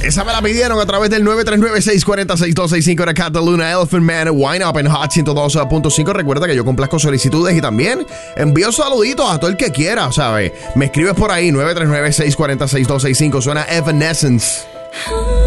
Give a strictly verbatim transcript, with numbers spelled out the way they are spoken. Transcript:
Esa me la pidieron a través del nueve tres nueve, seis cuatro seis, dos seis cinco de Cataluna. Elephant Man, Wine Up en Hot ciento dos punto cinco. Recuerda que yo complazco solicitudes y también envío saluditos a todo el que quiera, ¿sabes? Me escribes por ahí, nueve tres nueve, seis cuatro seis, dos seis cinco. Suena Evanescence.